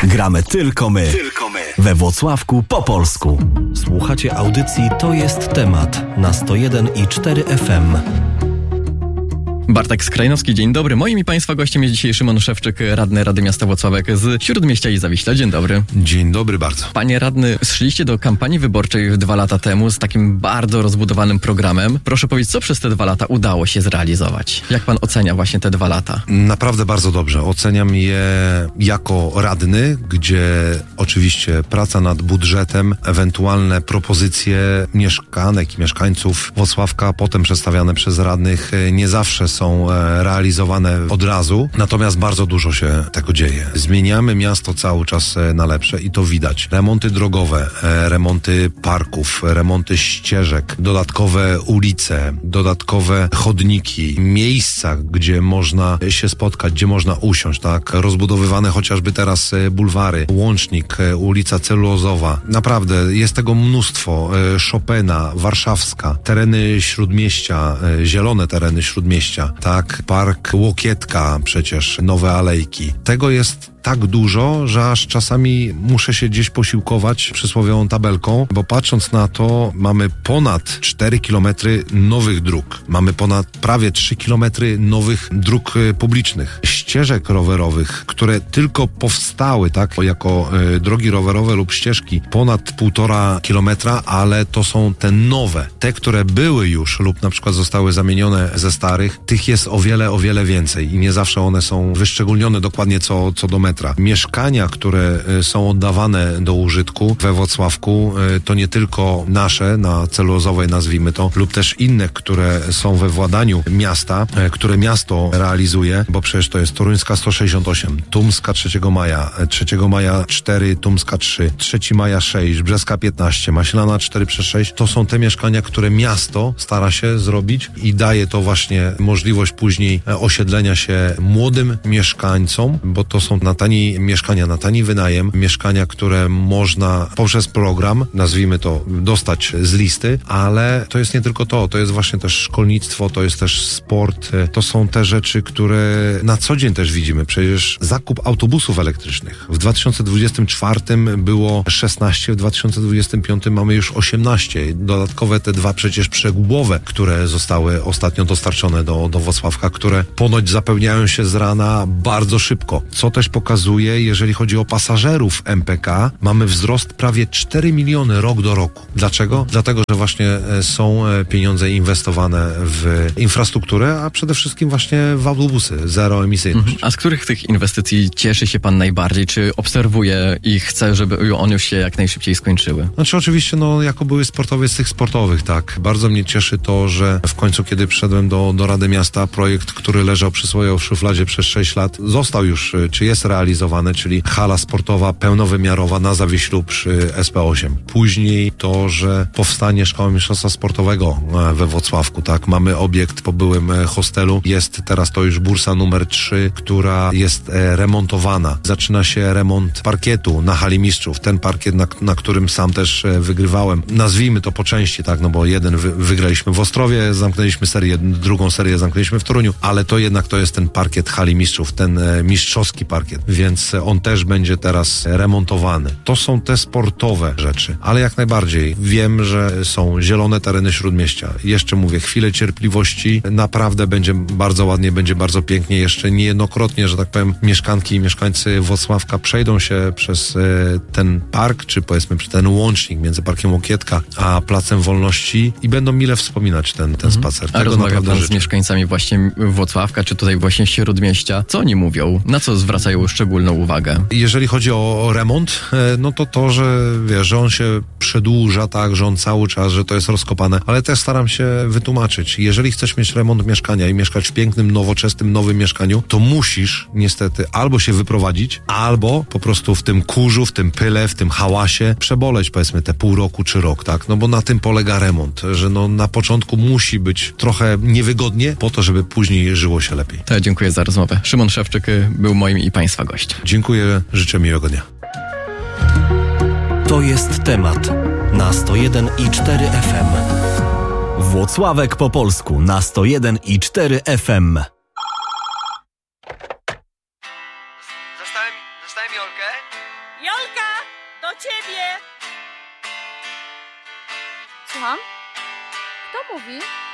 Gramy tylko my. We Włocławku po polsku. Słuchacie audycji To jest temat na 101,4 FM. Bartek Skrajnowski, dzień dobry. Moim i Państwa gościem jest dzisiaj Szymon Szewczyk, radny Rady Miasta Włocławek z Śródmieścia i Zawiśla. Dzień dobry. Dzień dobry bardzo. Panie radny, szliście do kampanii wyborczej 2 lata temu z takim bardzo rozbudowanym programem. Proszę powiedzieć, co przez te 2 lata udało się zrealizować? Jak pan ocenia właśnie te 2 lata? Naprawdę bardzo dobrze. Oceniam je jako radny, gdzie oczywiście praca nad budżetem, ewentualne propozycje mieszkanek i mieszkańców Włocławka, potem przedstawiane przez radnych, nie zawsze są realizowane od razu, natomiast bardzo dużo się tego dzieje. Zmieniamy miasto cały czas na lepsze i to widać. Remonty drogowe, remonty parków, remonty ścieżek, dodatkowe ulice, dodatkowe chodniki, miejsca, gdzie można się spotkać, gdzie można usiąść, tak? Rozbudowywane chociażby teraz bulwary, Łącznik, ulica Celulozowa. Naprawdę jest tego mnóstwo. Chopina, Warszawska, tereny Śródmieścia, zielone tereny Śródmieścia, tak, park Łokietka, przecież nowe alejki. Tego jest tak dużo, że aż czasami muszę się gdzieś posiłkować przysłowiową tabelką, bo patrząc na to, mamy ponad 4 kilometry nowych dróg. Mamy ponad prawie 3 kilometry nowych dróg publicznych. Ścieżek rowerowych, które tylko powstały, tak, jako drogi rowerowe lub ścieżki ponad 1,5 kilometra, ale to są te nowe. Te, które były już lub na przykład zostały zamienione ze starych, tych jest o wiele więcej i nie zawsze one są wyszczególnione dokładnie co do metra. Mieszkania, które są oddawane do użytku we Włocławku, to nie tylko nasze, na Celulozowej nazwijmy to, lub też inne, które są we władaniu miasta, które miasto realizuje, bo przecież to jest Toruńska 168, Tumska 3 Maja, 3 Maja 4, Tumska 3, 3 Maja 6, Brzeska 15, Maślana 4/6. To są te mieszkania, które miasto stara się zrobić i daje to właśnie możliwość później osiedlenia się młodym mieszkańcom, bo to są na tani mieszkania, na tani wynajem, mieszkania, które można poprzez program, nazwijmy to, dostać z listy, ale to jest nie tylko to jest właśnie też szkolnictwo, to jest też sport, to są te rzeczy, które na co dzień też widzimy. Przecież zakup autobusów elektrycznych. W 2024 było 16, w 2025 mamy już 18. Dodatkowe te 2 przecież przegubowe, które zostały ostatnio dostarczone do Włocławka, które ponoć zapełniają się z rana bardzo szybko, co też pokazuje, jeżeli chodzi o pasażerów MPK, mamy wzrost prawie 4 miliony rok do roku. Dlaczego? Dlatego, że właśnie są pieniądze inwestowane w infrastrukturę, a przede wszystkim właśnie w autobusy, zeroemisyjność. A z których tych inwestycji cieszy się pan najbardziej? Czy obserwuje i chce, żeby one już się jak najszybciej skończyły? Znaczy oczywiście, jako były sportowiec z tych sportowych, tak. Bardzo mnie cieszy to, że w końcu, kiedy przyszedłem do Rady Miasta, projekt, który leżał przy swojej szufladzie przez 6 lat, został już, czy jest realizowany, czyli hala sportowa pełnowymiarowa na Zawiślu przy SP8. Później to, że powstanie Szkoła Mistrzostwa Sportowego we Włocławku, tak. Mamy obiekt po byłym hostelu. Jest teraz to już bursa numer 3, która jest remontowana. Zaczyna się remont parkietu na hali mistrzów. Ten parkiet, na którym sam też wygrywałem. Nazwijmy to po części, tak, bo jeden wygraliśmy w Ostrowie, zamknęliśmy serię, drugą serię zamknęliśmy w Toruniu, ale to jednak to jest ten parkiet hali mistrzów, ten mistrzowski parkiet, więc on też będzie teraz remontowany. To są te sportowe rzeczy, ale jak najbardziej wiem, że są zielone tereny Śródmieścia. Jeszcze mówię, chwilę cierpliwości, naprawdę będzie bardzo ładnie, będzie bardzo pięknie. Jeszcze niejednokrotnie, że tak powiem, mieszkanki i mieszkańcy Włocławka przejdą się przez ten park, czy powiedzmy przez ten łącznik między Parkiem Łokietka a Placem Wolności i będą mile wspominać ten spacer. A rozmawia pan z mieszkańcami właśnie Włocławka, czy tutaj właśnie Śródmieścia? Co oni mówią? Na co zwracają szczególną uwagę? Jeżeli chodzi o remont, to, że wiesz, że on się przedłuża, tak, że on cały czas, że to jest rozkopane, ale też staram się wytłumaczyć. Jeżeli chcesz mieć remont mieszkania i mieszkać w pięknym, nowoczesnym, nowym mieszkaniu, to musisz niestety albo się wyprowadzić, albo po prostu w tym kurzu, w tym pyle, w tym hałasie przeboleć, powiedzmy, te pół roku czy rok, tak? Bo na tym polega remont, że na początku musi być trochę niewygodnie po to, żeby później żyło się lepiej. To ja dziękuję za rozmowę. Szymon Szewczyk był moim i Państwa gościem. Dziękuję, życzę miłego dnia. To jest temat na 101,4 FM. Włocławek po polsku na 101,4 FM. Zostały Szukam Jolkę. Jolka, do ciebie! Słucham? Kto mówi?